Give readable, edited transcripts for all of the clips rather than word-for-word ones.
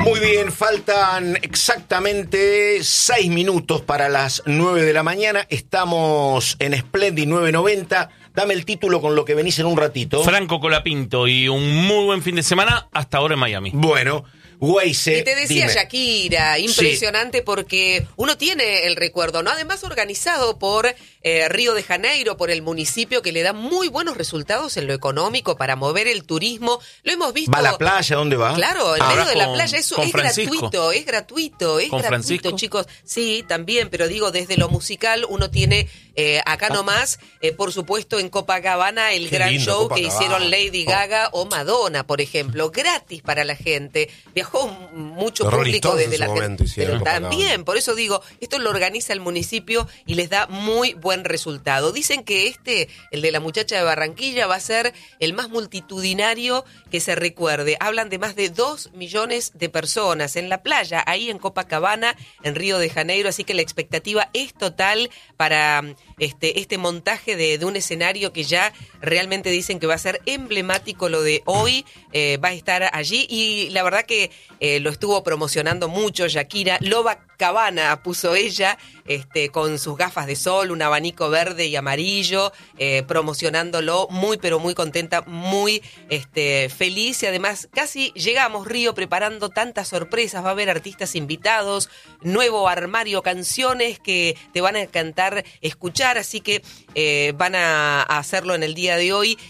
Muy bien, faltan exactamente 6 minutos para las 9 de la mañana. Estamos en Splendid 990. Dame el título con lo que venís en un ratito. Franco Colapinto y un muy buen fin de semana hasta ahora en Miami. Bueno, Weise, y te decía dime. Shakira, impresionante, sí, porque uno tiene el recuerdo, ¿no? Además organizado por Río de Janeiro, por el municipio, que le da muy buenos resultados en lo económico para mover el turismo. Lo hemos visto. ¿Va a la playa? ¿Dónde va? Claro, en medio de la playa. Es Francisco. gratuito, ¿Con Francisco? chicos. Sí, también, pero digo, desde lo musical uno tiene acá nomás, por supuesto, en Copacabana, el gran lindo, show Copacabana. que hicieron Lady Gaga o Madonna, por ejemplo, gratis para la gente. Viajó mucho Los Rolling público Stones desde en la su gente. momento hicieron Pero Copacabana. también, por eso digo, esto lo organiza el municipio y les da muy buen resultado. Dicen que el de la muchacha de Barranquilla, va a ser el más multitudinario que se recuerde. Hablan de más de 2 millones de personas en la playa, ahí en Copacabana, en Río de Janeiro, así que la expectativa es total para este montaje de un escenario que ya realmente dicen que va a ser emblemático. Lo de hoy va a estar allí y la verdad que lo estuvo promocionando mucho Shakira. Loba Cabana puso ella con sus gafas de sol, un abanico verde y amarillo, promocionándolo, muy pero muy contenta, muy feliz, y además casi llegamos, Río, preparando tantas sorpresas. Va a haber artistas invitados, nuevo armario, canciones que te van a encantar escuchar, así que van a hacerlo en el día de hoy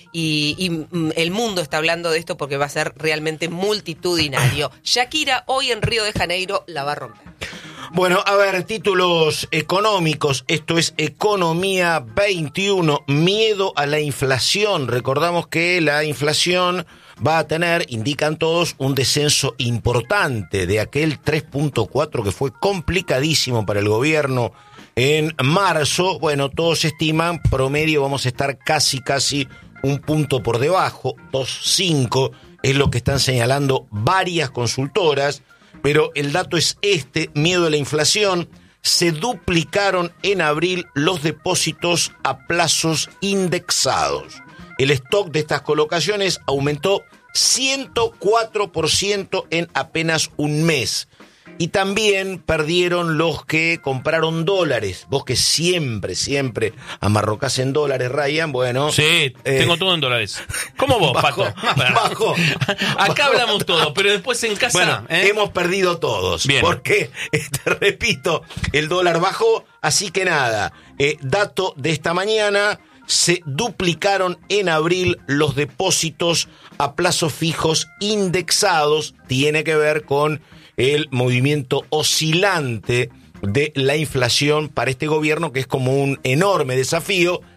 y el mundo está hablando de esto porque va a ser realmente multitudinario. Shakira hoy en Río de Janeiro la va a romper. Bueno, a ver, títulos económicos. Esto es Economía 21, miedo a la inflación. Recordamos que la inflación va a tener, indican todos, un descenso importante de aquel 3.4 que fue complicadísimo para el gobierno en marzo. Bueno, todos estiman, promedio vamos a estar casi un punto por debajo, 2.5 es lo que están señalando varias consultoras. Pero el dato es miedo a la inflación. Se duplicaron en abril los depósitos a plazos indexados. El stock de estas colocaciones aumentó 104% en apenas un mes. Y también perdieron los que compraron dólares. Vos que siempre amarrocás en dólares, Ryan, bueno. Sí, tengo todo en dólares. ¿Cómo vos, Pato? Bajó. Acá hablamos todo, pero después en casa... Bueno, hemos perdido todos. Bien. Porque, repito, el dólar bajó, así que nada. Dato de esta mañana, se duplicaron en abril los depósitos a plazos fijos indexados. Tiene que ver con el movimiento oscilante de la inflación para este gobierno, que es como un enorme desafío.